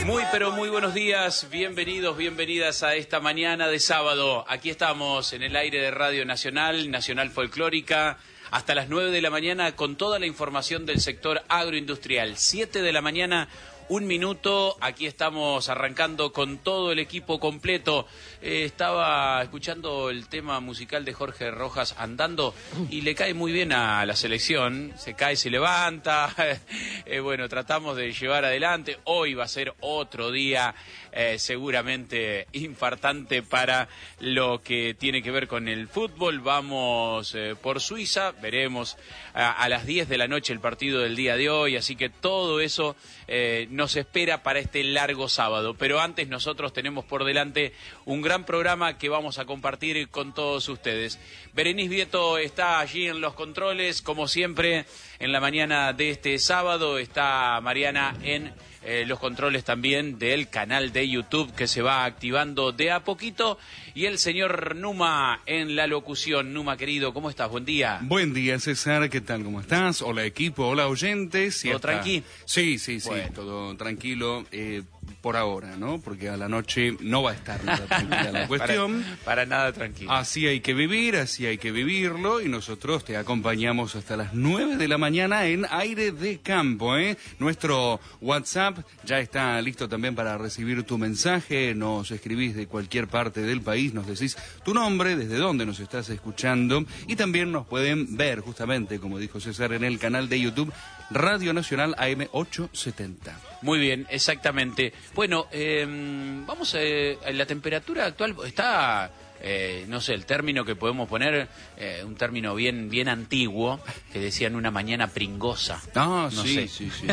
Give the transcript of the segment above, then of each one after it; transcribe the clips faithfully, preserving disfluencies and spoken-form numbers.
Muy, pero muy buenos días, bienvenidos, bienvenidas a esta mañana de sábado. Aquí estamos en el aire de Radio Nacional, Nacional Folclórica, hasta las nueve de la mañana con toda la información del sector agroindustrial. siete de la mañana, un minuto, aquí estamos arrancando con todo el equipo completo. Eh, estaba escuchando el tema musical de Jorge Rojas, Andando, y le cae muy bien a la selección, se cae, se levanta, eh, bueno, tratamos de llevar adelante. Hoy va a ser otro día eh, seguramente infartante para lo que tiene que ver con el fútbol. Vamos eh, por Suiza, veremos a, a las diez de la noche el partido del día de hoy, así que todo eso eh, nos espera para este largo sábado. Pero antes nosotros tenemos por delante un gran programa que vamos a compartir con todos ustedes. Berenice Vieto está allí en los controles, como siempre, en la mañana de este sábado. Está Mariana en eh, los controles también del canal de YouTube que se va activando de a poquito. Y el señor Numa en la locución. Numa, querido, ¿cómo estás? Buen día. Buen día, César. ¿Qué tal? ¿Cómo estás? Hola, equipo. Hola, oyentes. ¿Todo tranqui? Sí, sí, sí. Bueno. Todo tranquilo. Eh, por ahora, ¿no? Porque a la noche no va a estar nada tranquila la cuestión. para, para nada tranquilo. Así hay que vivir, así hay que vivirlo, y nosotros te acompañamos hasta las nueve de la mañana en Aire de Campo, ¿eh? Nuestro WhatsApp ya está listo también para recibir tu mensaje. Nos escribís de cualquier parte del país, nos decís tu nombre, desde dónde nos estás escuchando, y también nos pueden ver, justamente, como dijo César, en el canal de YouTube Radio Nacional A M ochocientos setenta. Muy bien, exactamente. Bueno, eh, vamos a... Eh, la temperatura actual está... Eh, no sé, el término que podemos poner, eh, un término bien bien antiguo, que decían una mañana pringosa. Ah, no sí, sé. sí, sí,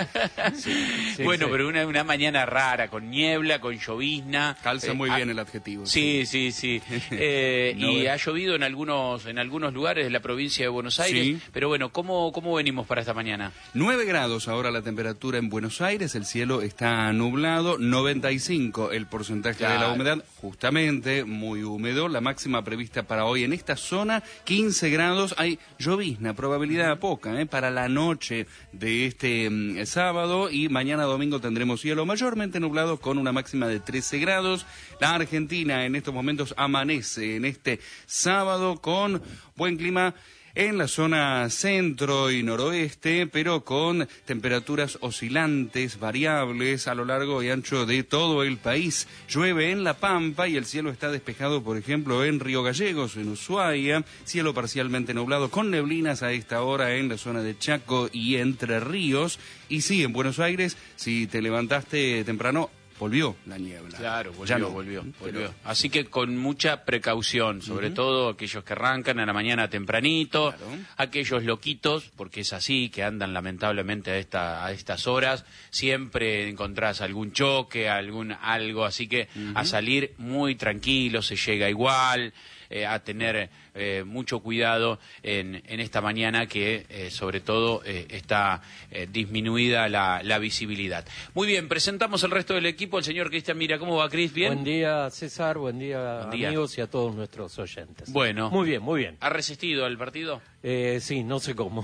sí, sí. Bueno, sí. pero una, una mañana rara, con niebla, con llovizna. Calza eh, muy ah, bien el adjetivo. Sí, sí, sí. sí. Eh, no, y eh. ha llovido en algunos en algunos lugares de la provincia de Buenos Aires. Sí. Pero bueno, ¿cómo, ¿cómo venimos para esta mañana? nueve grados ahora la temperatura en Buenos Aires, el cielo está nublado, noventa y cinco el porcentaje claro. de la humedad, justamente muy húmedo. La máxima prevista para hoy en esta zona, quince grados, hay llovizna, probabilidad poca, ¿eh? Para la noche de este mm, sábado, y mañana domingo tendremos cielo mayormente nublado con una máxima de trece grados. La Argentina en estos momentos amanece en este sábado con buen clima en la zona centro y noroeste, pero con temperaturas oscilantes, variables a lo largo y ancho de todo el país. Llueve en La Pampa y el cielo está despejado, por ejemplo, en Río Gallegos, en Ushuaia, cielo parcialmente nublado con neblinas a esta hora en la zona de Chaco y Entre Ríos. Y sí, en Buenos Aires, si te levantaste temprano, volvió la niebla. Claro, volvió, ya no, volvió, volvió. Pero... Así que con mucha precaución, sobre uh-huh. todo aquellos que arrancan a la mañana tempranito, claro. aquellos loquitos, porque es así, que andan lamentablemente a esta a estas horas, siempre encontrás algún choque, algún algo, así que uh-huh. a salir muy tranquilo, se llega igual. Eh, a tener eh, mucho cuidado en, en esta mañana que eh, sobre todo eh, está eh, disminuida la, la visibilidad. Muy bien, presentamos el resto del equipo, el señor Cristian Mira. ¿Cómo va, Cris? ¿Bien? Buen día, César, buen día, buen día, amigos, y a todos nuestros oyentes. Bueno. Muy bien, muy bien. ¿Ha resistido al partido? Eh, sí, no sé cómo.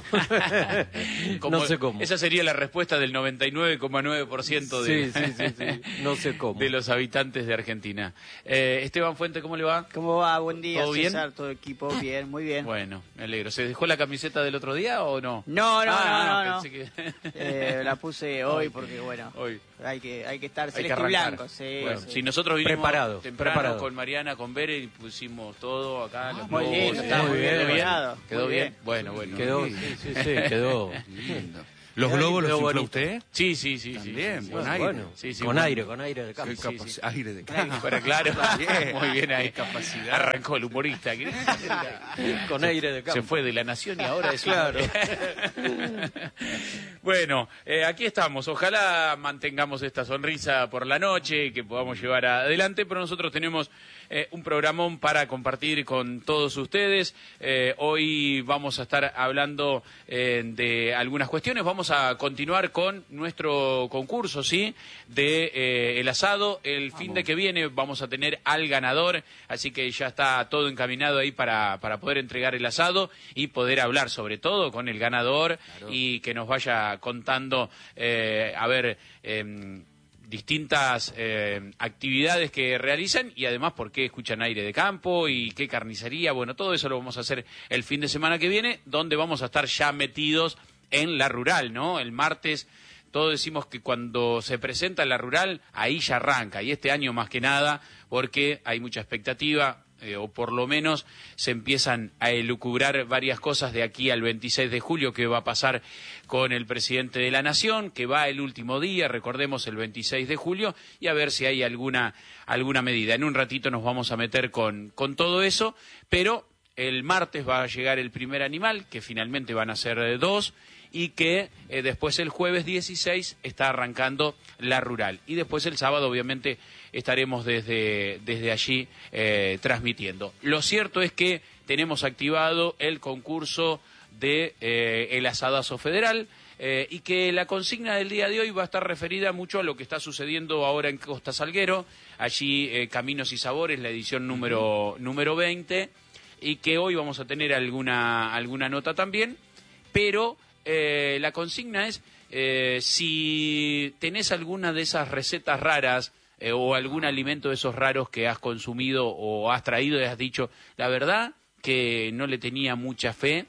Como, no sé cómo. Esa sería la respuesta del noventa y nueve coma nueve por ciento de, sí, sí, sí, sí. No sé cómo. de los habitantes de Argentina. Eh, Esteban Fuente, ¿cómo le va? ¿Cómo va? Buen día. ¿Todo bien? César, todo equipo, bien, muy bien. Bueno, me alegro. ¿Se dejó la camiseta del otro día o no? No, no, ah, no, no. Pensé que... eh, la puse hoy porque, bueno, hoy. hay que hay que estar hay celeste que y blanco. Sí, bueno, sí. Si nosotros vinimos preparado, temprano preparado. con Mariana, con Bere, y pusimos todo acá. Ah, los muy globos, lindo, ¿eh? está muy bien ¿Quedó bien? preparado. ¿Quedó Muy bien? bien. Bueno, bueno. Quedó, sí, sí, sí, quedó lindo. ¿Los globos los infló usted? Sí, sí, sí. También, sí, sí, buen sí. aire. Bueno, sí, sí, con bueno. aire, con aire de campo. Sí, Sí, sí. Aire de campo. Fuera claro. Bien. Muy bien ahí. Capacidad. Arrancó el humorista. Con aire de campo. Se fue de La Nación y ahora es... Claro. Bueno, eh, aquí estamos. Ojalá mantengamos esta sonrisa por la noche y que podamos llevar adelante, pero nosotros tenemos eh, un programón para compartir con todos ustedes. Eh, hoy vamos a estar hablando eh, de algunas cuestiones. Vamos a continuar con nuestro concurso, ¿sí? De eh, el asado. El fin de que viene vamos a tener al ganador, así que ya está todo encaminado ahí para, para poder entregar el asado y poder hablar sobre todo con el ganador, claro. Y que nos vaya contando, eh, a ver... Eh, distintas eh, actividades que realizan y además por qué escuchan Aire de Campo y qué carnicería. Bueno, todo eso lo vamos a hacer el fin de semana que viene, donde vamos a estar ya metidos en la rural, ¿no? El martes, todos decimos que cuando se presenta la rural, ahí ya arranca, y este año más que nada, porque hay mucha expectativa, eh, o por lo menos se empiezan a elucubrar varias cosas de aquí al veintiséis de julio, que va a pasar con el presidente de la Nación, que va el último día, recordemos, el veintiséis de julio, y a ver si hay alguna, alguna medida. En un ratito nos vamos a meter con, con todo eso, pero el martes va a llegar el primer animal, que finalmente van a ser eh, dos, y que eh, después el jueves dieciséis está arrancando la rural. Y después el sábado, obviamente, estaremos desde, desde allí eh, transmitiendo. Lo cierto es que tenemos activado el concurso de eh, el asadazo federal, eh, y que la consigna del día de hoy va a estar referida mucho a lo que está sucediendo ahora en Costa Salguero, allí eh, Caminos y Sabores, la edición número, número veinte, y que hoy vamos a tener alguna, alguna nota también, pero... Eh, la consigna es, eh, si tenés alguna de esas recetas raras eh, o algún alimento de esos raros que has consumido o has traído y has dicho, la verdad que no le tenía mucha fe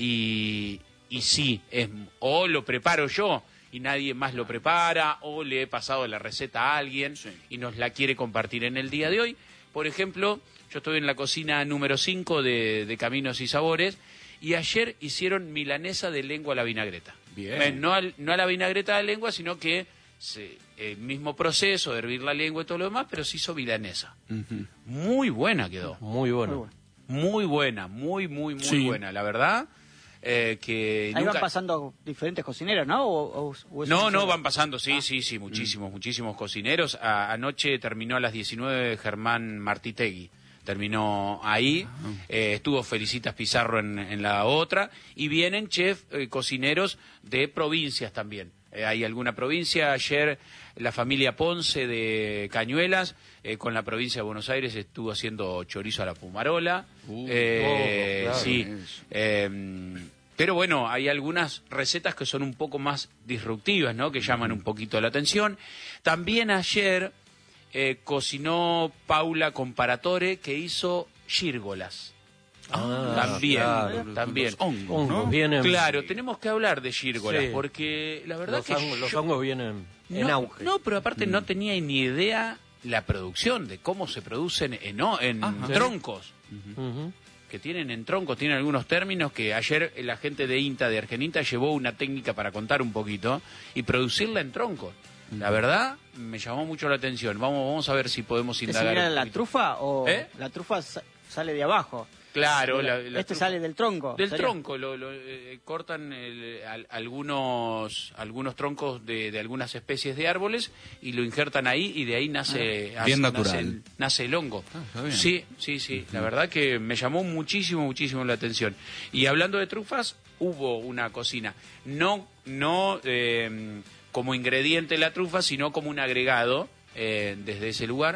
y, y sí, es, o lo preparo yo y nadie más lo prepara, o le he pasado la receta a alguien sí. y nos la quiere compartir en el día de hoy. Por ejemplo, yo estoy en la cocina número cinco de, de Caminos y Sabores, y ayer hicieron milanesa de lengua a la vinagreta. Bien. Eh, no, al, no a la vinagreta de lengua, sino que se, el mismo proceso de hervir la lengua y todo lo demás, pero se hizo milanesa. Uh-huh. Muy buena quedó. Muy buena. Muy buena, muy, muy, muy sí. buena. La verdad eh, que Ahí nunca... van pasando diferentes cocineros, ¿no? ¿O, o, o no, no, van pasando, sí, ah. sí, sí, muchísimos, mm. muchísimos cocineros. A, anoche terminó a las diecinueve Germán Martitegui. Terminó ahí, eh, estuvo Felicitas Pizarro en, en la otra, y vienen chef, eh, cocineros de provincias también. Eh, hay alguna provincia, ayer la familia Ponce de Cañuelas, eh, con la provincia de Buenos Aires, estuvo haciendo chorizo a la pumarola. Uh, eh, oh, claro, sí, eh, pero bueno, hay algunas recetas que son un poco más disruptivas, ¿no? Que llaman un poquito la atención. También ayer... Eh, cocinó Paula Comparatore, que hizo gírgolas. Ah, también, claro, también. Los hongos, ¿no? Vienen... Claro, tenemos que hablar de gírgolas, sí. porque la verdad los que... Hongos, yo... Los hongos vienen no, en auge. No, pero aparte mm. no tenía ni idea la producción, de cómo se producen en, en Ajá, troncos. Uh-huh. Uh-huh. Que tienen en troncos, tienen algunos términos que ayer la gente de INTA, de Argeninta, llevó una técnica para contar un poquito y producirla en troncos. La verdad, me llamó mucho la atención. Vamos, vamos a ver si podemos indagar. ¿Es la trufa o ¿Eh? la trufa sale de abajo? Claro. La, la este trufa. Sale del tronco. Del ¿sería? tronco. Lo, lo, eh, cortan el, al, algunos algunos troncos de, de algunas especies de árboles y lo injertan ahí y de ahí nace... Ah, bien nace, natural. Nace, nace el hongo. Ah, está bien. Sí, sí, sí. Uh-huh. La verdad que me llamó muchísimo, muchísimo la atención. Y hablando de trufas, hubo una cocina. No, no... Eh, como ingrediente la trufa, sino como un agregado eh, desde ese lugar,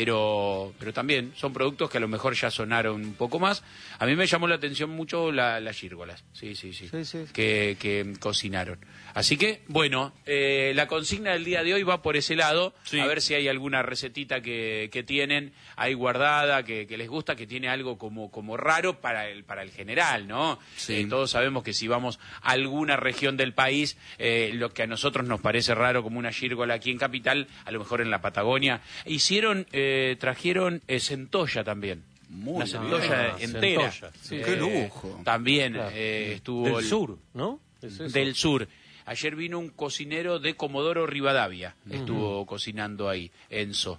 pero pero también son productos que a lo mejor ya sonaron un poco más. A mí me llamó la atención mucho la, las gírgolas, sí, sí, sí, sí, sí. Que, que cocinaron. Así que, bueno, eh, la consigna del día de hoy va por ese lado, sí. A ver si hay alguna recetita que, que tienen ahí guardada, que, que les gusta, que tiene algo como, como raro para el, para el general, ¿no? Sí. Eh, todos sabemos que si vamos a alguna región del país, eh, lo que a nosotros nos parece raro como una gírgola aquí en Capital, a lo mejor en la Patagonia, hicieron, eh, trajeron eh, centolla también. Muy una centolla bien. entera. Centolla. Sí. Eh, ¡Qué lujo! También claro. eh, estuvo... Del el, sur, ¿no? Del sur. Ayer vino un cocinero de Comodoro Rivadavia, uh-huh. estuvo cocinando ahí, Enzo,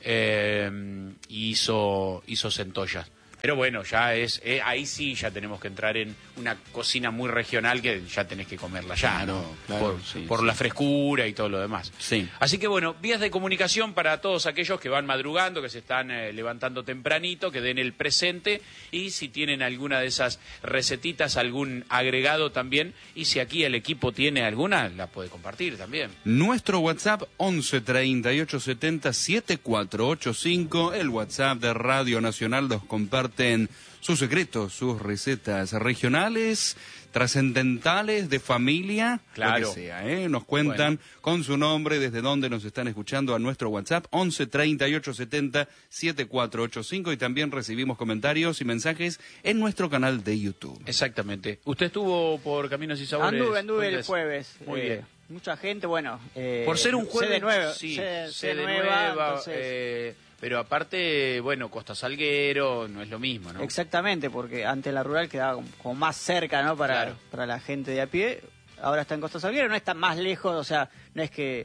eh, y hizo, hizo centollas. Pero bueno, ya es, eh, ahí sí ya tenemos que entrar en una cocina muy regional que ya tenés que comerla ya, claro, ¿no? Claro, por sí, por sí. la frescura y todo lo demás. Sí. Así que bueno, vías de comunicación para todos aquellos que van madrugando, que se están eh, levantando tempranito, que den el presente, y si tienen alguna de esas recetitas, algún agregado también, y si aquí el equipo tiene alguna, la puede compartir también. Nuestro WhatsApp once treinta y ocho setenta setenta y cuatro ochenta y cinco, el WhatsApp de Radio Nacional nos comparte sus secretos, sus recetas regionales. trascendentales, de familia, Claro. lo que sea, ¿eh? Nos cuentan con su nombre, desde dónde nos están escuchando a nuestro WhatsApp, once treinta y ocho setenta setenta y cuatro ochenta y cinco, y también recibimos comentarios y mensajes en nuestro canal de YouTube. Exactamente. ¿Usted estuvo por Caminos y Sabores? Anduve, anduve el Cuéntese. jueves. Muy eh, bien. Mucha gente, bueno. Eh, Por ser un jueves, sede nueva, sí, sede, sede sede nueva, nueva, entonces, eh, pero aparte, bueno, Costa Salguero no es lo mismo, ¿no? exactamente, porque antes la rural quedaba como, como más cerca, ¿no? Para, Claro. para la gente de a pie. Ahora está en Costa Salguero, no está más lejos, o sea, no es que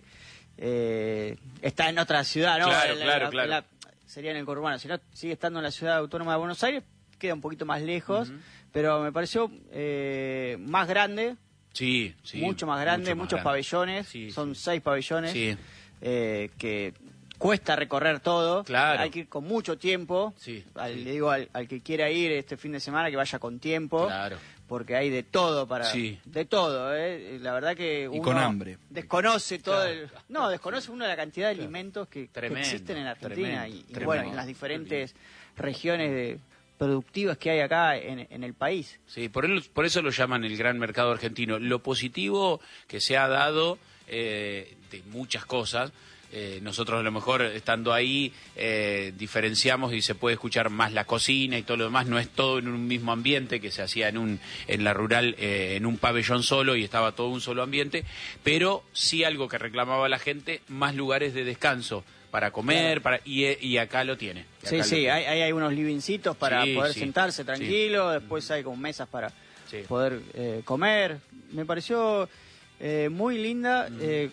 eh, está en otra ciudad, ¿no? Claro, La- claro, la- claro. la- sería en el conurbano, si no, sigue estando en la ciudad autónoma de Buenos Aires, queda un poquito más lejos, Ujú. pero me pareció eh, más grande, Sí, sí. mucho más grande, mucho más muchos grande. pabellones, Sí, son sí. seis pabellones, Sí. eh, que cuesta recorrer todo, Claro. hay que ir con mucho tiempo, Sí, Al- sí. le digo al, al que quiera ir este fin de semana que vaya con tiempo, Claro. porque hay de todo para, Sí. de todo, ¿eh? La verdad que Y uno con hambre. desconoce todo, Claro. el, no, desconoce uno la cantidad de alimentos que, que Tremendo, existen en Argentina tremendo, y, y tremendo. bueno, en las diferentes regiones de- productivas que hay acá en, en el país. Sí, por, el- por eso lo llaman el gran mercado argentino. Lo positivo que se ha dado eh, de muchas cosas, eh, nosotros a lo mejor estando ahí eh, diferenciamos y se puede escuchar más la cocina y todo lo demás, no es todo en un mismo ambiente que se hacía en un en la rural, eh, en un pabellón solo y estaba todo un solo ambiente, pero sí algo que reclamaba la gente, más lugares de descanso para comer, para y, y acá lo tiene. Y Sí, acá lo sí, tiene. hay, hay, hay unos livingcitos para Sí, poder sí, sentarse sí. tranquilo, después hay como mesas para Sí. poder eh, comer. Me pareció eh, muy linda, Mm. eh,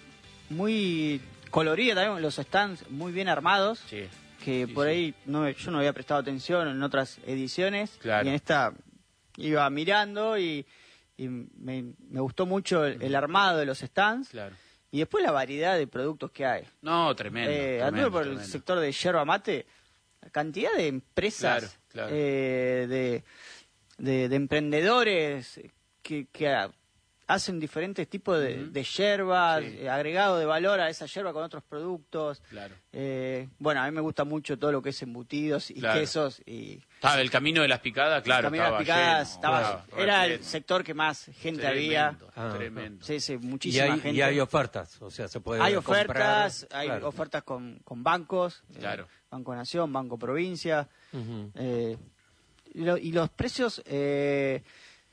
muy colorida también, los stands muy bien armados, Sí. que Sí, por sí. ahí no, yo no había prestado atención en otras ediciones, Claro. y en esta iba mirando y, y me, me gustó mucho el, el armado de los stands, Claro. y después la variedad de productos que hay. No, tremendo. Eh, tremendo, anduve por el tremendo. sector de yerba mate, la cantidad de empresas, Claro, claro. eh, de, de, de emprendedores que, que ah, hacen diferentes tipos de, Ujú. de yerbas, Sí. eh, agregado de valor a esa yerba con otros productos. Claro. Eh, bueno, a mí me gusta mucho todo lo que es embutidos y Claro. quesos y Estaba el camino de las picadas, claro. Camino de las estaba Picadas, lleno, estaba- estaba era el repleto. sector que más gente Tremendo, había. Ah. Tremendo. Sí, sí, Y muchísima hay, gente. y hay ofertas, o sea, se puede Hay comprar, ofertas, hay claro. ofertas con, con bancos, eh, Claro. Banco Nación, Banco Provincia, Ujú. eh, y, lo- y los precios eh,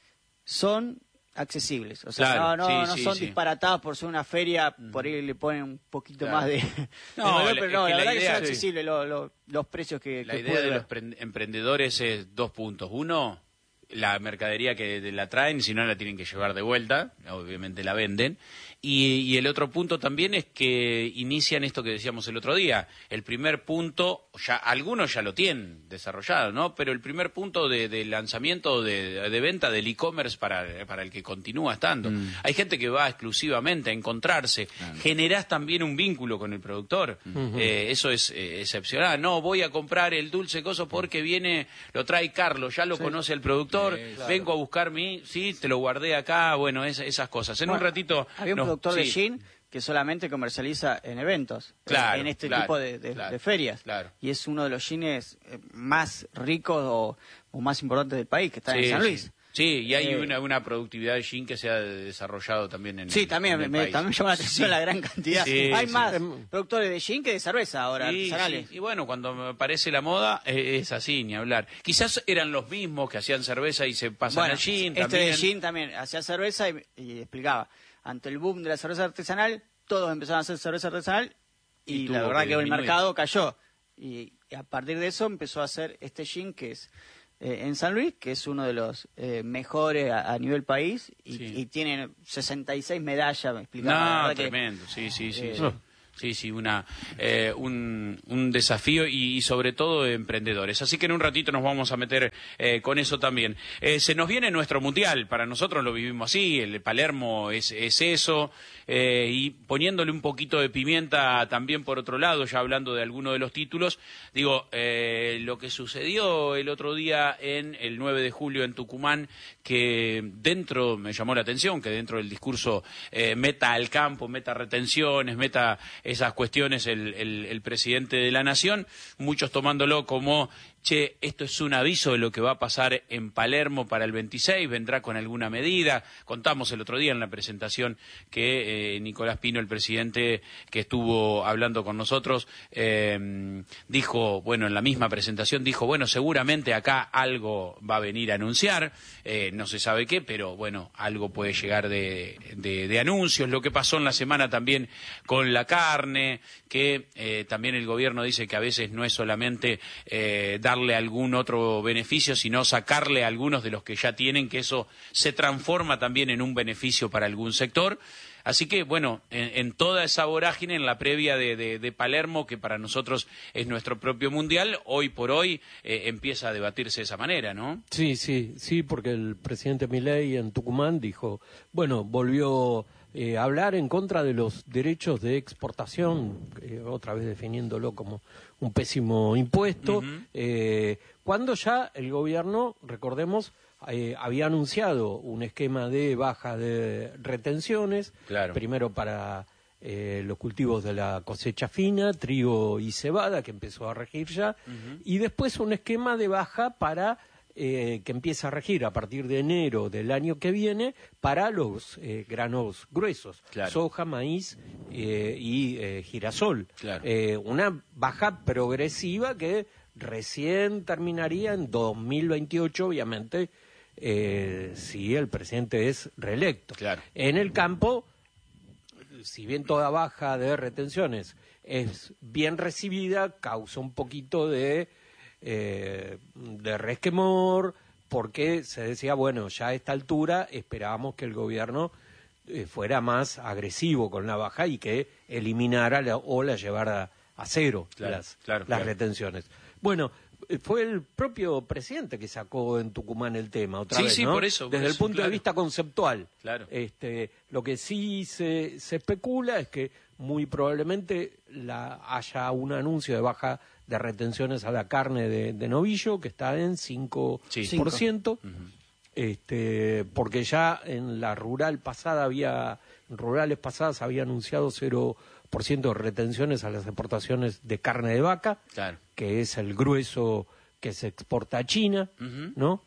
son accesibles, o sea, Claro, no, no, sí, no sí, son sí. disparatados por ser una feria, por ahí le ponen un poquito Claro. más de, de No, valor, la- pero es no, que la la verdad que idea- son accesibles lo- lo- los precios que, La que idea pude de ver. los pren- emprendedores es dos puntos. Uno, la mercadería que de- la traen, si no la tienen que llevar de vuelta, obviamente la venden. Y, y el otro punto también es que inician esto que decíamos el otro día. El primer punto, ya algunos ya lo tienen desarrollado, ¿no? Pero el primer punto de, de lanzamiento de, de venta del e-commerce para, para el que continúa estando. Mm. Hay gente que va exclusivamente a encontrarse. Generás también un vínculo con el productor. Eh, eso es eh, excepcional. No, voy a comprar el dulce coso porque viene, lo trae Carlos, ya lo conoce el productor. Vengo a buscar mi, sí, te lo guardé acá. Bueno, es- esas cosas. En un Bueno, ratito. Había un no, productor de sí. gin que solamente comercializa en eventos, Claro, en este claro, tipo de, de- claro, de ferias. claro. Y es uno de los gines eh, más ricos o, o más importantes del país, que está en Sí, San Luis. Sí, Sí, y hay Eh, una, una productividad de gin que se ha desarrollado también en Sí, el, también en el me, país. también me llama la atención Sí. la gran cantidad. Sí, Hay sí. más Em, productores de gin que de cerveza ahora, Sí, artesanales. sí. Y bueno, cuando me parece la moda, eh, es así, ni hablar. Quizás eran los mismos que hacían cerveza y se pasan Bueno, al gin este también. de gin también hacía cerveza y, y explicaba. Ante el boom de la cerveza artesanal, todos empezaron a hacer cerveza artesanal y, Y la tuvo verdad que que el disminuir. mercado cayó. Y, y a partir de eso empezó a hacer este gin que es eh, en San Luis, que es uno de los eh, mejores a, a nivel país y, Sí. y tiene sesenta y seis medallas, me explicaba. la No, verdad que- tremendo, sí, sí, sí. Eh, sí. Sí, sí, una, eh, un, un desafío y, y sobre todo de emprendedores. Así que en un ratito nos vamos a meter eh, con eso también. Eh, se nos viene nuestro mundial, para nosotros lo vivimos así, el Palermo es, es eso, eh, y poniéndole un poquito de pimienta también por otro lado, ya hablando de alguno de los títulos, digo, eh, lo que sucedió el otro día en el nueve de julio en Tucumán, que dentro, me llamó la atención, que dentro del discurso eh, meta al campo, meta retenciones, meta esas cuestiones el, el, el presidente de la Nación, muchos tomándolo como che, esto es un aviso de lo que va a pasar en Palermo para el veintiséis, vendrá con alguna medida. Contamos el otro día en la presentación que eh, Nicolás Pino, el presidente que estuvo hablando con nosotros, eh, dijo, bueno, en la misma presentación dijo, bueno, seguramente acá algo va a venir a anunciar, eh, no se sabe qué, pero bueno, algo puede llegar de, de, de anuncios. Lo que pasó en la semana también con la carne, que eh, también el gobierno dice que a veces no es solamente eh, dar darle algún otro beneficio, sino sacarle a algunos de los que ya tienen, que eso se transforma también en un beneficio para algún sector. Así que, bueno, en, en toda esa vorágine, en la previa de, de, de Palermo, que para nosotros es nuestro propio mundial, hoy por hoy eh, empieza a debatirse de esa manera, ¿no? Sí, sí, sí, porque el presidente Milei en Tucumán dijo, bueno, volvió eh, a hablar en contra de los derechos de exportación, eh, otra vez definiéndolo como un pésimo impuesto, uh-huh. eh, cuando ya el gobierno, recordemos, eh, había anunciado un esquema de baja de retenciones, claro. primero para eh, los cultivos de la cosecha fina, trigo y cebada, que empezó a regir ya, uh-huh. y después un esquema de baja para eh, que empieza a regir a partir de enero del año que viene para los eh, granos gruesos, claro. soja, maíz eh, y eh, girasol. Claro. Eh, una baja progresiva que recién terminaría en dos mil veintiocho, obviamente, eh, si el presidente es reelecto. Claro. En el campo, si bien toda baja de retenciones es bien recibida, causa un poquito de, eh, de resquemor, porque se decía, bueno, ya a esta altura esperábamos que el gobierno eh, fuera más agresivo con la baja y que eliminara la, o la llevara a cero claro, las, claro, las claro. retenciones. Bueno, fue el propio presidente que sacó en Tucumán el tema, otra sí, vez, sí, ¿no? por eso, por Desde el eso, punto claro. de vista conceptual. Claro. Este, lo que sí se, se especula es que muy probablemente la, haya un anuncio de baja de retenciones a la carne de, de novillo, que está en cinco por ciento, sí. uh-huh. este, porque ya en la rural pasada había, en rurales pasadas había anunciado cero por ciento de retenciones a las exportaciones de carne de vaca, claro. que es el grueso que se exporta a China, uh-huh. ¿no?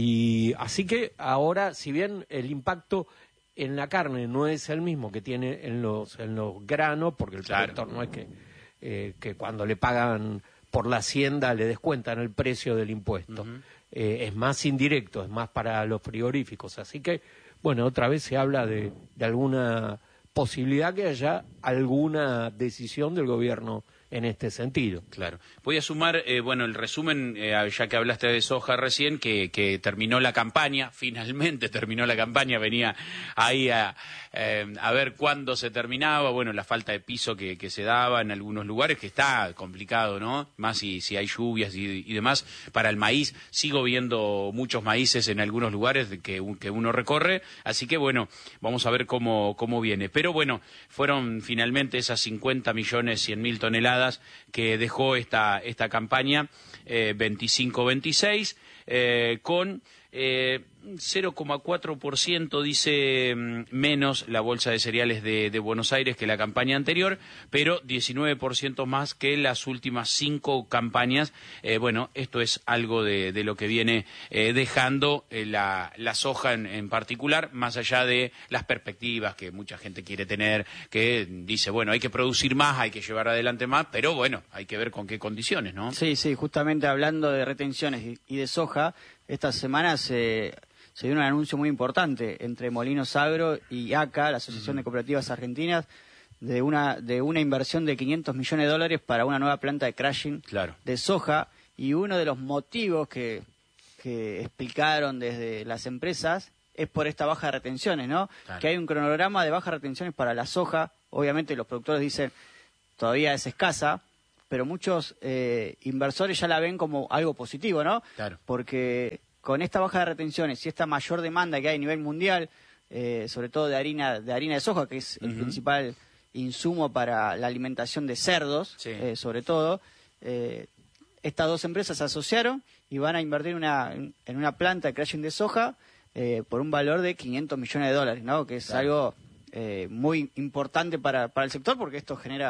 Y así que ahora, si bien el impacto en la carne no es el mismo que tiene en los en los granos, porque el claro. productor no es que, eh, que cuando le pagan por la hacienda le descuentan el precio del impuesto, uh-huh. eh, es más indirecto, es más para los frigoríficos. Así que, bueno, otra vez se habla de, de alguna posibilidad que haya alguna decisión del gobierno en este sentido. Claro. Voy a sumar, eh, bueno, el resumen, eh, ya que hablaste de soja recién, que, que terminó la campaña, finalmente terminó la campaña, venía ahí a, eh, a ver cuándo se terminaba, bueno, la falta de piso que, que se daba en algunos lugares, que está complicado, ¿no? Más si, si hay lluvias y, y demás. Para el maíz, sigo viendo muchos maíces en algunos lugares que, que uno recorre, así que, bueno, vamos a ver cómo, cómo viene. Pero, bueno, fueron finalmente esas cincuenta millones cien mil toneladas que dejó esta, esta campaña eh, veinticinco veintiséis, eh, con eh, cero coma cuatro por ciento, dice, menos la bolsa de cereales de, de Buenos Aires que la campaña anterior, pero diecinueve por ciento más que las últimas cinco campañas. Eh, bueno, esto es algo de, de lo que viene eh, dejando eh, la, la soja en, en particular, más allá de las perspectivas que mucha gente quiere tener, que dice, bueno, hay que producir más, hay que llevar adelante más, pero bueno, hay que ver con qué condiciones, ¿no? Sí, sí, justamente hablando de retenciones y, y de soja, esta semana se... se dio un anuncio muy importante entre Molinos Agro y A C A, la Asociación uh-huh. de Cooperativas Argentinas, de una de una inversión de quinientos millones de dólares para una nueva planta de crushing claro. de soja. Y uno de los motivos que, que explicaron desde las empresas es por esta baja de retenciones, ¿no? Claro. Que hay un cronograma de baja de retenciones para la soja. Obviamente los productores dicen todavía es escasa, pero muchos eh, inversores ya la ven como algo positivo, ¿no? Claro. Porque con esta baja de retenciones y esta mayor demanda que hay a nivel mundial, eh, sobre todo de harina de harina de soja, que es el uh-huh. principal insumo para la alimentación de cerdos, sí. eh, sobre todo, eh, estas dos empresas se asociaron y van a invertir una, en una planta de crushing de soja eh, por un valor de quinientos millones de dólares, ¿no? Que es claro. algo eh, muy importante para, para el sector, porque esto genera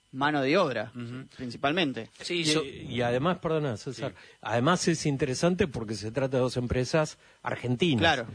mano de obra, uh-huh. principalmente. Sí, y, so... y además, perdona, César, sí. además es interesante porque se trata de dos empresas argentinas. Claro.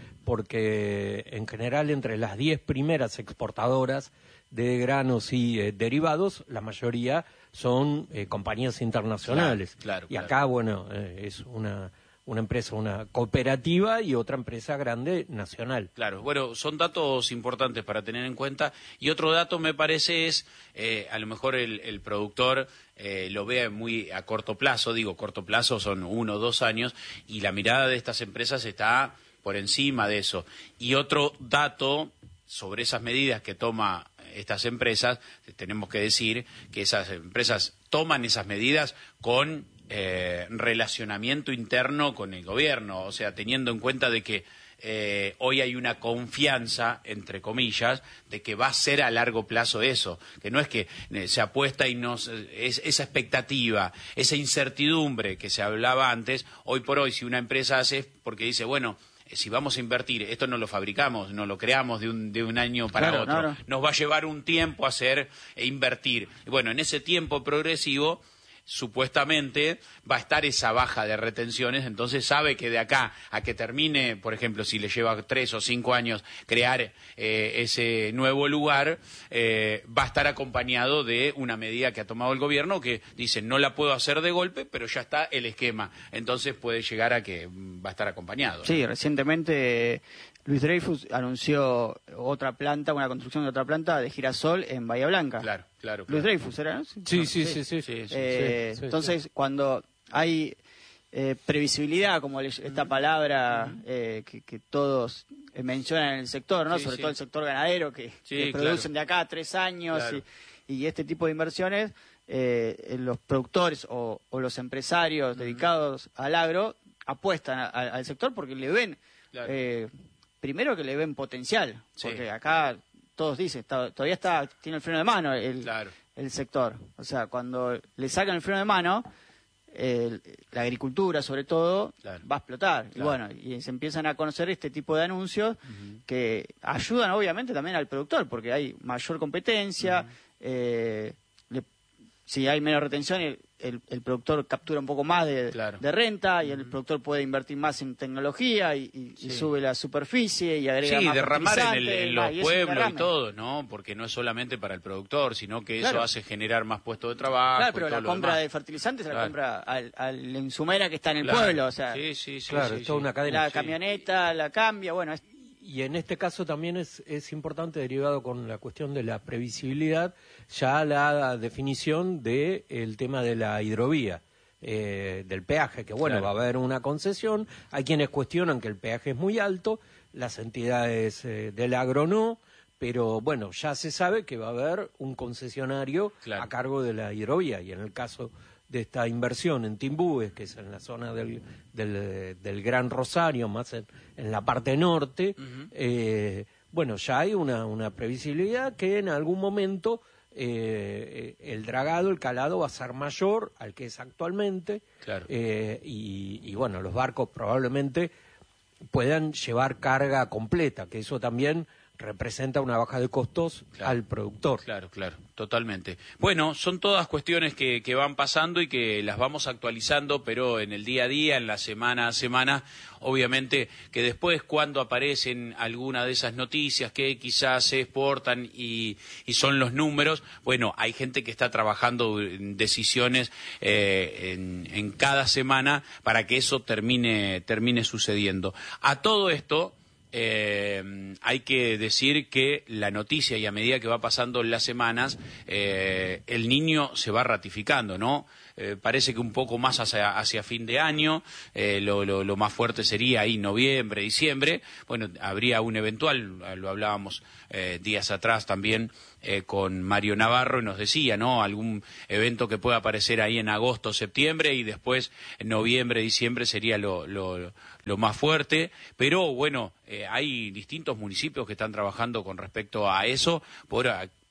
Porque en general entre las diez primeras exportadoras de granos y eh, derivados, la mayoría son eh, compañías internacionales. Claro, claro, y acá, claro. bueno, eh, es una... una empresa, una cooperativa y otra empresa grande nacional. Claro, bueno, son datos importantes para tener en cuenta. Y otro dato me parece es, eh, a lo mejor el, el productor eh, lo vea muy a corto plazo, digo corto plazo son uno o dos años, y la mirada de estas empresas está por encima de eso. Y otro dato sobre esas medidas que toma estas empresas, tenemos que decir que esas empresas toman esas medidas con Eh, relacionamiento interno con el gobierno, o sea, teniendo en cuenta de que eh, hoy hay una confianza, entre comillas, de que va a ser a largo plazo eso, que no es que eh, se apuesta y no es esa expectativa, esa incertidumbre que se hablaba antes, hoy por hoy si una empresa hace porque dice, bueno, eh, si vamos a invertir, esto no lo fabricamos, no lo creamos de un, de un año para claro, otro, claro. nos va a llevar un tiempo hacer e invertir. Y bueno, en ese tiempo progresivo supuestamente va a estar esa baja de retenciones, entonces sabe que de acá a que termine, por ejemplo, si le lleva tres o cinco años crear eh, ese nuevo lugar, eh, va a estar acompañado de una medida que ha tomado el gobierno que dice no la puedo hacer de golpe, pero ya está el esquema, entonces puede llegar a que va a estar acompañado, ¿no? Sí, recientemente Luis Dreyfus anunció otra planta, una construcción de otra planta de girasol en Bahía Blanca. Claro, claro. claro. Luis Dreyfus, ¿era? ¿No? Sí, sí, sí, sí. sí, sí, sí, eh, sí, sí entonces, sí. cuando hay eh, previsibilidad, como esta palabra eh, que, que todos eh, mencionan en el sector, ¿no? Sí, Sobre sí. todo el sector ganadero, que, Sí, que producen claro. de acá a tres años Claro. y, y este tipo de inversiones, eh, los productores o, o los empresarios uh-huh. dedicados al agro apuestan a, a, al sector porque le ven... Claro. Eh, primero que le ven potencial, sí. porque acá todos dicen, está, todavía está tiene el freno de mano el, claro. el sector. O sea, cuando le sacan el freno de mano, el, la agricultura sobre todo claro. va a explotar. Claro. Y bueno, y se empiezan a conocer este tipo de anuncios uh-huh. que ayudan obviamente también al productor, porque hay mayor competencia, uh-huh. eh, le, si hay menos retención, el, el, el productor captura un poco más de, claro. de renta y uh-huh. el productor puede invertir más en tecnología y, y, sí. y sube la superficie y agrega sí, más derramar en, el, en los y pueblos y todo, ¿no? Porque no es solamente para el productor, sino que claro. eso hace generar más puestos de trabajo. Claro, pero y todo la compra demás. de fertilizantes claro. la compra al, al insumera que está en el claro. pueblo, o sea, sí, sí, sí, claro, sí, es toda sí. una cadena. La sí. camioneta la cambia, bueno, es... Y en este caso también es, es importante, derivado con la cuestión de la previsibilidad, ya la definición del de tema de la hidrovía, eh, del peaje, que bueno, claro. va a haber una concesión. Hay quienes cuestionan que el peaje es muy alto, las entidades eh, del agro no, pero bueno, ya se sabe que va a haber un concesionario claro. a cargo de la hidrovía, y en el caso de esta inversión en Timbúes, que es en la zona del, del, del Gran Rosario, más en, en la parte norte, uh-huh. eh, bueno, ya hay una, una previsibilidad que en algún momento eh, el dragado, el calado va a ser mayor al que es actualmente, claro. eh, y, y bueno, los barcos probablemente puedan llevar carga completa, que eso también representa una baja de costos claro, al productor. Claro, claro, totalmente. Bueno, son todas cuestiones que, que van pasando y que las vamos actualizando, pero en el día a día, en la semana a semana, obviamente que después cuando aparecen alguna de esas noticias que quizás se exportan y, y son los números, bueno, hay gente que está trabajando en decisiones eh, en, en cada semana para que eso termine, termine sucediendo. A todo esto... Eh, hay que decir que la noticia, y a medida que va pasando las semanas, eh, el niño se va ratificando, ¿no? Eh, parece que un poco más hacia, hacia fin de año, eh, lo, lo, lo más fuerte sería ahí noviembre, diciembre. Bueno, habría un eventual, lo hablábamos eh, días atrás también eh, con Mario Navarro, y nos decía, ¿no? Algún evento que pueda aparecer ahí en agosto, septiembre, y después en noviembre, diciembre sería lo, lo, lo más fuerte. Pero bueno, eh, hay distintos municipios que están trabajando con respecto a eso, por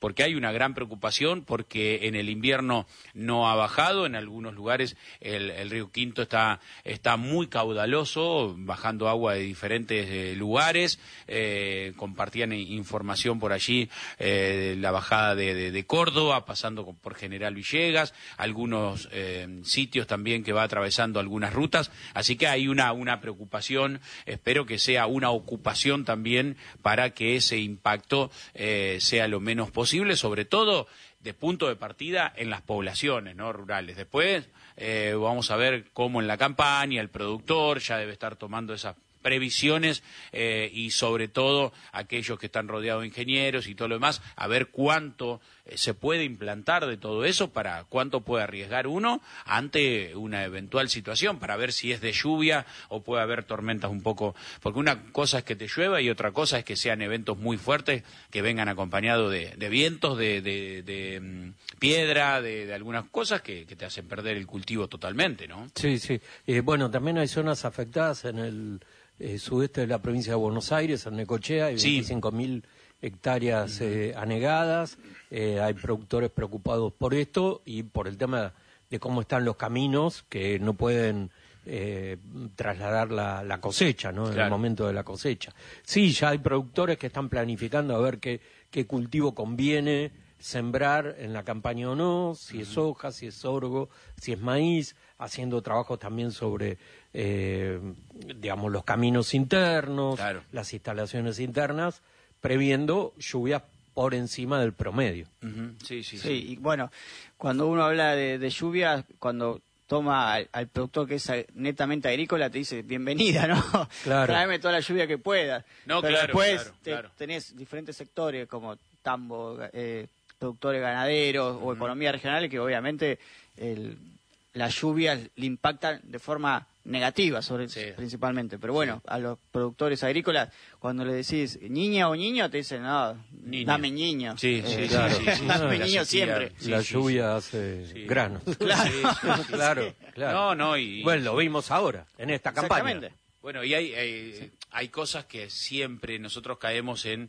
porque hay una gran preocupación, porque en el invierno no ha bajado, en algunos lugares el, el río Quinto está, está muy caudaloso, bajando agua de diferentes eh, lugares, eh, compartían información por allí, eh, la bajada de, de, de Córdoba, pasando por General Villegas, algunos eh, sitios también que va atravesando algunas rutas, así que hay una, una preocupación, espero que sea una ocupación también para que ese impacto eh, sea lo menos posible, sobre todo de punto de partida en las poblaciones, ¿no?, rurales. Después eh, vamos a ver cómo en la campaña el productor ya debe estar tomando esas previsiones eh, y sobre todo aquellos que están rodeados de ingenieros y todo lo demás, a ver cuánto eh, se puede implantar de todo eso, para cuánto puede arriesgar uno ante una eventual situación, para ver si es de lluvia o puede haber tormentas un poco, porque una cosa es que te llueva y otra cosa es que sean eventos muy fuertes que vengan acompañados de, de vientos, de, de, de um, piedra, de, de algunas cosas que, que te hacen perder el cultivo totalmente, ¿no? Sí, sí. Eh, bueno, también hay zonas afectadas en el Eh, sudeste de la provincia de Buenos Aires, en Necochea, hay veinticinco mil hectáreas eh, anegadas, eh, hay productores preocupados por esto y por el tema de cómo están los caminos, que no pueden eh, trasladar la, la cosecha, ¿no?, en claro. el momento de la cosecha. Sí, ya hay productores que están planificando a ver qué, qué cultivo conviene sembrar en la campaña o no, si uh-huh. es soja, si es sorgo, si es maíz, haciendo trabajos también sobre, eh, digamos, los caminos internos, claro. las instalaciones internas, previendo lluvias por encima del promedio. Uh-huh. Sí, sí, sí, sí. Y bueno, cuando uno habla de, de lluvias, cuando toma al, al productor que es netamente agrícola, te dice, bienvenida, ¿no? Claro. Tráeme toda la lluvia que puedas. No, Pero claro, después claro, te, claro. tenés diferentes sectores como tambo, eh, productores ganaderos uh-huh. o economía regional que obviamente el, las lluvias le impactan de forma negativa sobre sí. principalmente, pero bueno, sí. a los productores agrícolas cuando le decís niña o niño te dicen no, niño. dame niño, sí, eh, sí, claro. sí, sí, dame sí, niño sí, siempre. Sí, la sí, lluvia sí. hace Sí. granos. Claro, sí, claro, claro. No, no, y bueno, lo vimos ahora en esta campaña. Bueno, y hay, hay, sí. hay cosas que siempre nosotros caemos en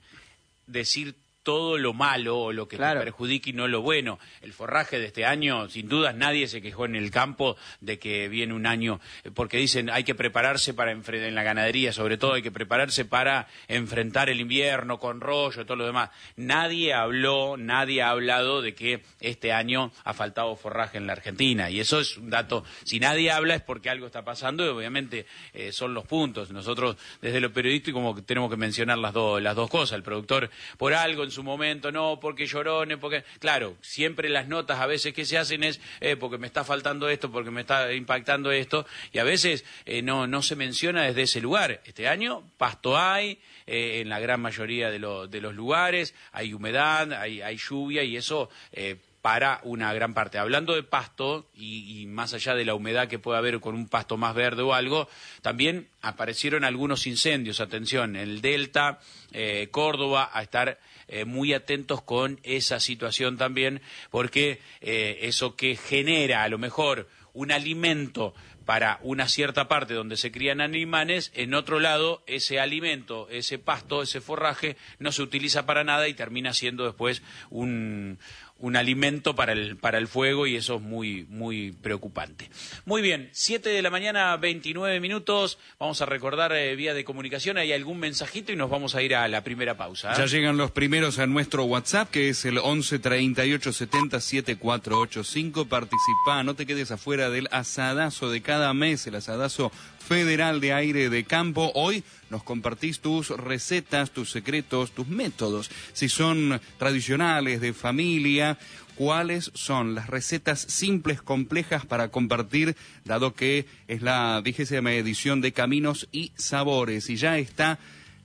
decir todo lo malo o lo que claro. te perjudique y no lo bueno. El forraje de este año, sin dudas, nadie se quejó en el campo de que viene un año, porque dicen hay que prepararse para, en la ganadería sobre todo, hay que prepararse para enfrentar el invierno con rollo y todo lo demás. Nadie habló, nadie ha hablado de que este año ha faltado forraje en la Argentina, y eso es un dato. Si nadie habla es porque algo está pasando y obviamente eh, son los puntos. Nosotros desde lo periodístico como que tenemos que mencionar las, do, las dos cosas. El productor por algo en su momento, no, porque llorones, porque... Claro, siempre las notas a veces que se hacen es eh, porque me está faltando esto, porque me está impactando esto, y a veces eh, no, no se menciona desde ese lugar. Este año pasto hay, eh, en la gran mayoría de, lo, de los lugares, hay humedad, hay, hay lluvia, y eso... Eh, para una gran parte. Hablando de pasto, y, y más allá de la humedad que puede haber con un pasto más verde o algo, también aparecieron algunos incendios, atención, en el Delta, eh, Córdoba, a estar eh, muy atentos con esa situación también, porque eh, eso que genera a lo mejor un alimento para una cierta parte donde se crían animales, en otro lado ese alimento, ese pasto, ese forraje no se utiliza para nada y termina siendo después un... un alimento para el, para el fuego, y eso es muy, muy preocupante. Muy bien, siete de la mañana, veintinueve minutos. Vamos a recordar eh, vía de comunicación, hay algún mensajito y nos vamos a ir a la primera pausa. ¿eh? Ya llegan los primeros a nuestro WhatsApp, que es el once treinta y ocho setenta setenta y cuatro ochenta y cinco. Participa, no te quedes afuera del asadazo de cada mes, el asadazo federal de aire de campo. Hoy nos compartís tus recetas, tus secretos, tus métodos. Si son tradicionales, de familia, ¿cuáles son las recetas simples, complejas para compartir, dado que es la vigésima edición de Caminos y Sabores? Y ya está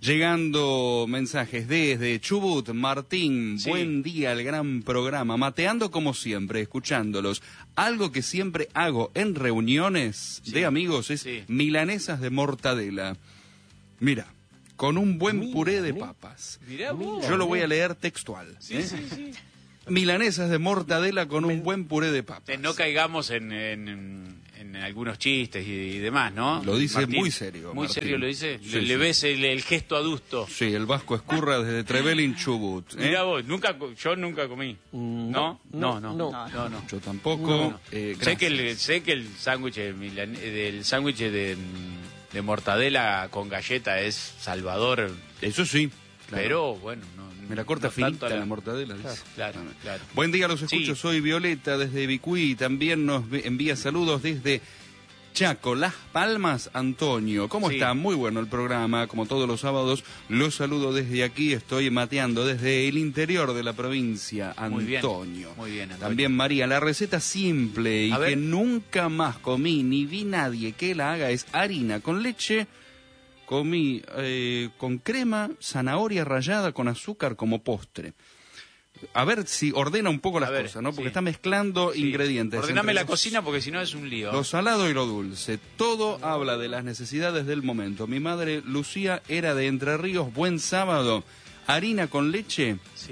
llegando mensajes desde Chubut. Martín, sí. Buen día, el gran programa. Mateando como siempre, escuchándolos. Algo que siempre hago en reuniones sí. de amigos es sí. milanesas de mortadela. Mira, con un buen mira, puré de mira, papas. Mira, Yo lo voy a leer textual. Sí, ¿eh? sí, sí. milanesas de mortadela con un buen puré de papas. Eh, no caigamos en, en, en, en algunos chistes y, y demás, ¿no? Lo dice Martín, muy serio. Muy Martín. serio lo dice. Sí, le, sí. le ves el, el gesto adusto. Sí, el Vasco Escurra desde Trevelin, Chubut. ¿eh? Mirá vos, nunca, co- yo nunca comí. Mm, ¿No? No, no, no, no. no, no. no. Yo tampoco. No, no. eh, sé que gracias. el sé que el sándwich de milan- del sándwich de, de mortadela con galleta es salvador, Eso sí. Claro. pero bueno, no, Me la corta no finita tanto la, mortadela. Claro, dice. claro, Ah, claro. Buen día, los escucho. Sí. Soy Violeta desde Vicuí. También nos envía saludos desde Chaco, Las Palmas, Antonio. ¿Cómo Sí. está? Muy bueno el programa, como todos los sábados. Los saludo desde aquí. Estoy mateando desde el interior de la provincia, Muy bien, Antonio. muy bien, Antonio. También María, la receta simple y A ver. que nunca más comí ni vi nadie que la haga es harina con leche. Comí eh, con crema, zanahoria rallada con azúcar como postre. A ver si ordena un poco las A ver, cosas, ¿no? Porque sí. está mezclando Sí. ingredientes. Ordename entre la los- cocina porque si no es un lío. Lo salado y lo dulce. Todo habla de las necesidades del momento. Mi madre Lucía era de Entre Ríos. Buen sábado. Harina con leche. Sí.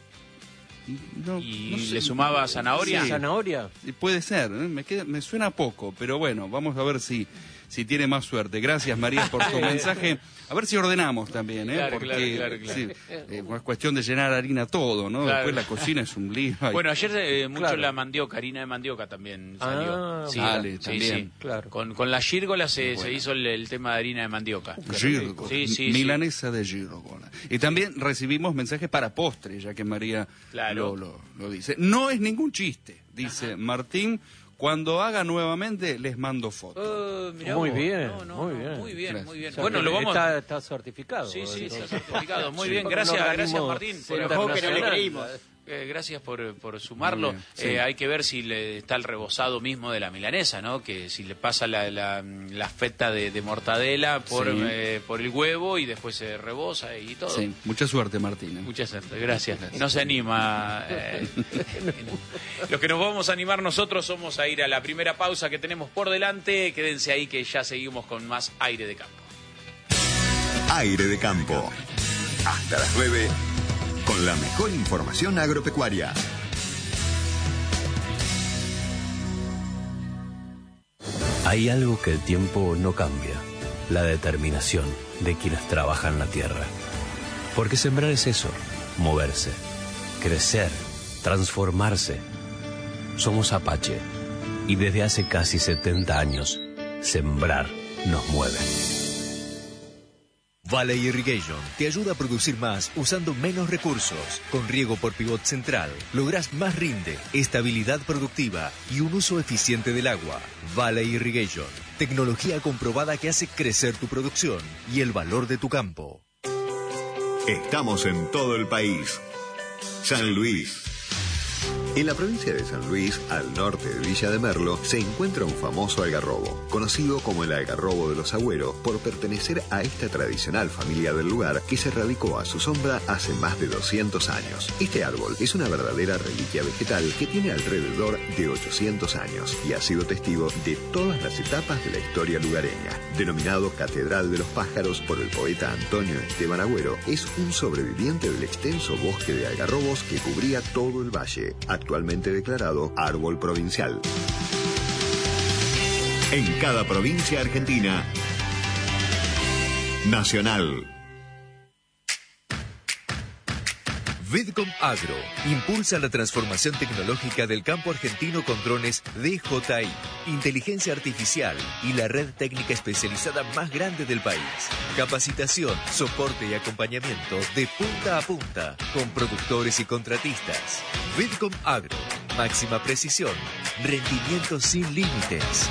No, ¿Y no sé. le sumaba zanahoria? Sí. ¿Zanahoria? Puede ser, ¿eh? me, queda- me suena poco, pero bueno, vamos a ver si, si tiene más suerte. Gracias, María, por tu mensaje. A ver si ordenamos también, ¿eh? Claro, Porque claro, claro, claro. sí, eh, es cuestión de llenar harina todo, ¿no? Claro. Después la cocina es un lío. Ay, Bueno, ayer eh, mucho Claro. la mandioca, harina de mandioca también salió. Ah, sí, vale, sí, también. sí. Claro. Con, con la gírgola se, Bueno. se hizo el, el tema de harina de mandioca. Gírgola, Sí, sí, sí. milanesa de gírgola. Y también recibimos mensajes para postre, ya que María Claro. lo, lo- lo dice. No es ningún chiste, dice Martín. Cuando haga nuevamente les mando fotos. Oh, mirá Muy vos. bien, No, no, muy no, bien. Muy bien, Gracias. muy bien. O sea, Bueno, que lo vamos... Está, está certificado. Sí, sí, está entonces. certificado. Muy Sí, bien, por un gracias, gracias organismo Martín. Por, Ojo que no le internacional. creímos. eh, gracias por, por sumarlo. Muy bien, sí. Eh, hay que ver si le está el rebozado mismo de la milanesa, ¿no? Que si le pasa la, la, la feta de, de mortadela por, Sí. eh, por el huevo y después se reboza y todo. Sí, mucha suerte, Martín. ¿eh? Muchas gracias, gracias. No se anima. eh, Los que nos vamos a animar nosotros somos a ir a la primera pausa que tenemos por delante. Quédense ahí que ya seguimos con más aire de campo. Aire de Campo. Hasta las nueve, con la mejor información agropecuaria. Hay algo que el tiempo no cambia, la determinación de quienes trabajan la tierra. Porque sembrar es eso, moverse, crecer, transformarse. Somos Apache y desde hace casi setenta años, sembrar nos mueve. Valley Irrigation te ayuda a producir más usando menos recursos. Con riego por pivot central, lográs más rinde, estabilidad productiva y un uso eficiente del agua. Valley Irrigation, tecnología comprobada que hace crecer tu producción y el valor de tu campo. Estamos en todo el país. San Luis. En la provincia de San Luis, al norte de Villa de Merlo, se encuentra un famoso algarrobo, conocido como el algarrobo de los Agüeros, por pertenecer a esta tradicional familia del lugar que se radicó a su sombra hace más de doscientos años. Este árbol es una verdadera reliquia vegetal que tiene alrededor de ochocientos años y ha sido testigo de todas las etapas de la historia lugareña. Denominado Catedral de los Pájaros por el poeta Antonio Esteban Agüero, es un sobreviviente del extenso bosque de algarrobos que cubría todo el valle, actualmente declarado árbol provincial. En cada provincia argentina, Nacional. Vidcom Agro impulsa la transformación tecnológica del campo argentino con drones D J I, inteligencia artificial y la red técnica especializada más grande del país. Capacitación, soporte y acompañamiento de punta a punta con productores y contratistas. Vidcom Agro, máxima precisión, rendimiento sin límites.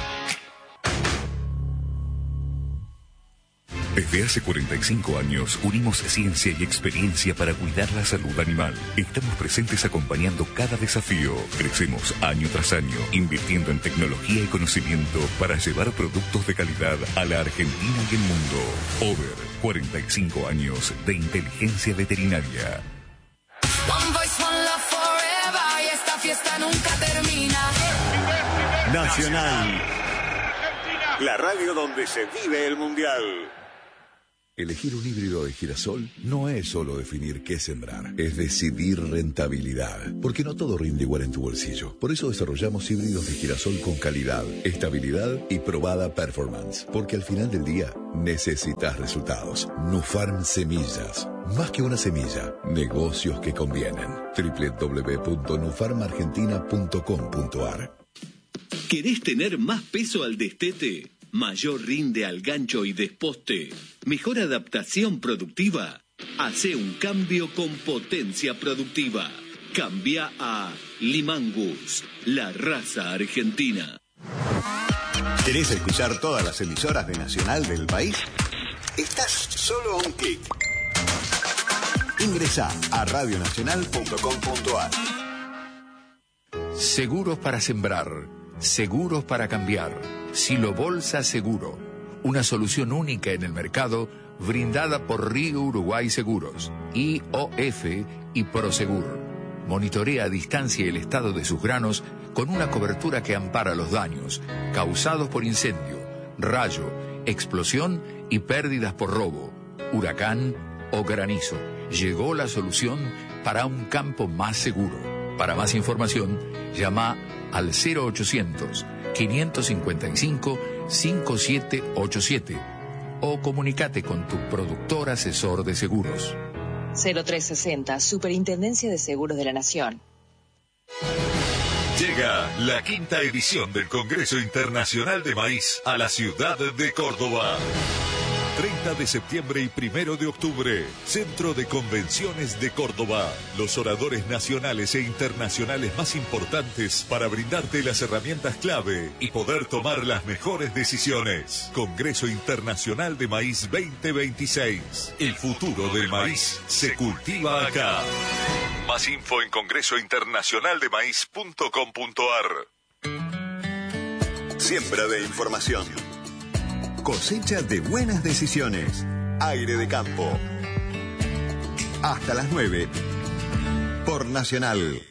Desde hace cuarenta y cinco años unimos ciencia y experiencia para cuidar la salud animal. Estamos presentes acompañando cada desafío. Crecemos año tras año, invirtiendo en tecnología y conocimiento para llevar productos de calidad a la Argentina y el mundo. Over, cuarenta y cinco años de inteligencia veterinaria. One voice, one love forever, y esta fiesta nunca termina. Nacional. La radio donde se vive el mundial. Elegir un híbrido de girasol no es solo definir qué sembrar, es decidir rentabilidad, porque no todo rinde igual en tu bolsillo. Por eso desarrollamos híbridos de girasol con calidad, estabilidad y probada performance, porque al final del día necesitas resultados. Nufarm Semillas, más que una semilla, negocios que convienen. doble u doble u doble u punto nufarm argentina punto com punto a r. ¿Querés tener más peso al destete? Mayor rinde al gancho y desposte. Mejor adaptación productiva. Hace un cambio con potencia productiva. Cambia a Limangus, la raza argentina. ¿Querés escuchar todas las emisoras de Nacional del país? Estás solo a un clic. Ingresá a radio nacional punto com punto a r. Seguros para sembrar, seguros para cambiar. Silo Bolsa Seguro, una solución única en el mercado brindada por Río Uruguay Seguros, I O F y Prosegur. Monitorea a distancia el estado de sus granos con una cobertura que ampara los daños causados por incendio, rayo, explosión y pérdidas por robo, huracán o granizo. Llegó la solución para un campo más seguro. Para más información, llama al cero ochocientos, quinientos cincuenta y cinco, cincuenta y siete ochenta y siete o comunícate con tu productor asesor de seguros. cero tres sesenta, Superintendencia de Seguros de la Nación. Llega la quinta edición del Congreso Internacional de Maíz a la ciudad de Córdoba. treinta de septiembre y primero de octubre, Centro de Convenciones de Córdoba. Los oradores nacionales e internacionales más importantes para brindarte las herramientas clave y poder tomar las mejores decisiones. Congreso Internacional de Maíz veinte veintiséis. El futuro del maíz se cultiva acá. Más info en congreso internacional de maíz punto com punto a r. Siembra de información. Cosecha de buenas decisiones. Aire de campo. Hasta las nueve. Por Nacional.